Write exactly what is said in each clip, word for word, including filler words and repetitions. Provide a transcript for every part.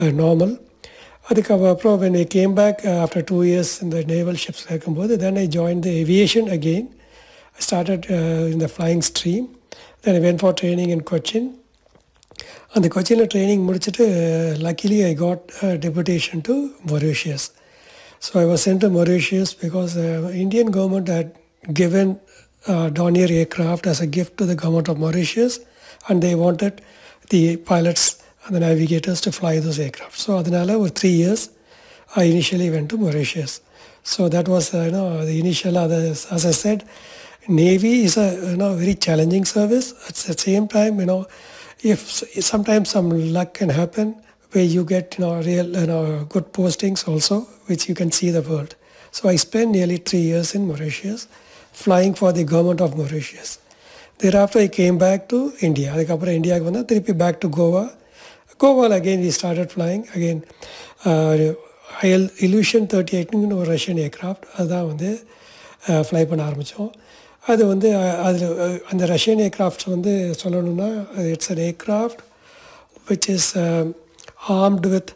Normal. அதுக்கப்புறம் when I came back uh, after two years in the naval ships இருக்கும்போது then I joined the aviation again. I started uh, in the flying stream. Then I went for training in Cochin. அந்த கொச்சியில் training முடிச்சுட்டு luckily I got a deputation to Mauritius. So I was sent to Mauritius because the Indian government had given uh, Dornier aircraft as a gift to the government of Mauritius, and they wanted the pilots and the navigators to fly those aircraft. So அதனால ஒரு three years I initially went to Mauritius. So that was uh, you know the initial other, as I said, Navy is a you know very challenging service. At the same time, you know if sometimes some luck can happen where you get you know real you know good postings also, which you can see the world. So I spent nearly three years in Mauritius flying for the government of Mauritius. Thereafter I came back to India. அதுக்கப்புறம் இந்தியாவுக்கு வந்தால் திருப்பி back to Goa. Goa again we started flying again. uh, IL Illusion thirty-eight ஒரு Russian aircraft அதுதான் வந்து fly பண்ண ஆரம்பித்தோம். அது வந்து அதில் அந்த ரஷ்யன் ஏர்க்ராஃப்ட்ஸ் வந்து சொல்லணும்னா it's an aircraft which is armed with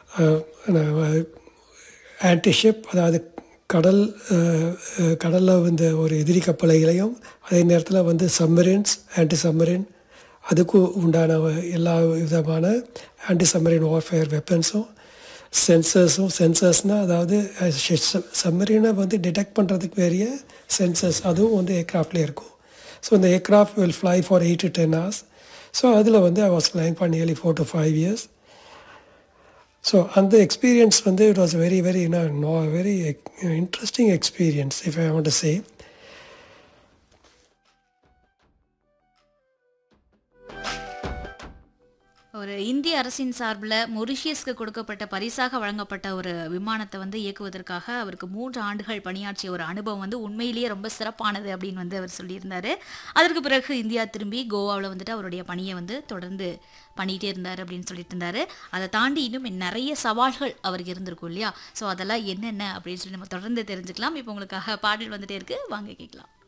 anti-ship, அதாவது கடல் கடலில் வந்து ஒரு எதிரி கப்பலைகளையும் அதே நேரத்தில் வந்து சப்மரீன்ஸ், ஆன்டி சப்மரீன், அதுக்கும் உண்டான எல்லா விதமான ஆன்டி சப்மரீன் வார்ஃபேர் வெப்பன்ஸும், சென்சர்ஸும். சென்சர்ஸ்னால் அதாவது சப்மரீனை வந்து டிடெக்ட் பண்ணுறதுக்கு வேறிய சென்சர்ஸ் அதுவும் வந்து ஏர்க்ராஃப்ட்லேயே இருக்கும். ஸோ இந்த aircraft will fly for eight to ten hours. So அதில் வந்து I was flying for nearly four to five years. So அந்த எக்ஸ்பீரியன்ஸ் வந்து it was very very no very interesting experience if I want to say. ஒரு இந்திய அரசின் சார்பில் மொரிஷியஸ்க்கு கொடுக்கப்பட்ட பரிசாக வழங்கப்பட்ட ஒரு விமானத்தை வந்து இயக்குவதற்காக அவருக்கு மூன்று ஆண்டுகள் பணியாற்றிய ஒரு அனுபவம் வந்து உண்மையிலேயே ரொம்ப சிறப்பானது அப்படின்னு வந்து அவர் சொல்லியிருந்தார். அதற்கு பிறகு இந்தியா திரும்பி கோவாவில் வந்துட்டு அவருடைய பணியை வந்து தொடர்ந்து பண்ணிகிட்டே இருந்தார் அப்படின்னு சொல்லிட்டு இருந்தார். அதை தாண்டி இன்னும் நிறைய சவால்கள் அவருக்கு இருந்திருக்கும் இல்லையா? ஸோ அதெல்லாம் என்னென்ன அப்படின்னு சொல்லி நம்ம தொடர்ந்து தெரிஞ்சுக்கலாம். இப்போ உங்களுக்காக பாடல் வந்துட்டே இருக்கு, வாங்க கேட்கலாம்.